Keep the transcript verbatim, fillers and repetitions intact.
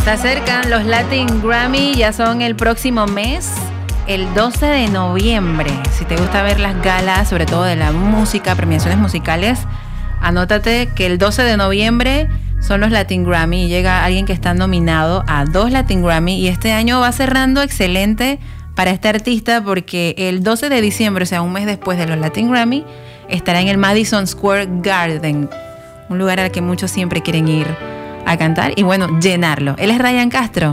Se acercan los Latin Grammy, ya son el próximo mes, el doce de noviembre. Si te gusta ver las galas, sobre todo de la música, premiaciones musicales, anótate que el doce de noviembre son los Latin Grammy y llega alguien que está nominado a dos Latin Grammy, y este año va cerrando excelente para este artista porque el doce de diciembre, o sea, un mes después de los Latin Grammy, estará en el Madison Square Garden, un lugar al que muchos siempre quieren ir a cantar y bueno, llenarlo. Él es Ryan Castro.